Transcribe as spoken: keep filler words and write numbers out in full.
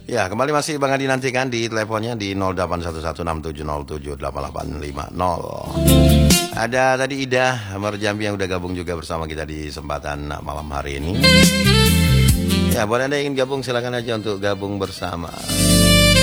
Ya, kembali masih Bang Adi nantikan di teleponnya di nol delapan satu satu enam tujuh nol tujuh delapan delapan lima nol. Ada tadi Ida Merjambi yang udah gabung juga bersama kita di kesempatan malam hari ini. Ya, buat Anda yang ingin gabung silakan aja untuk gabung bersama.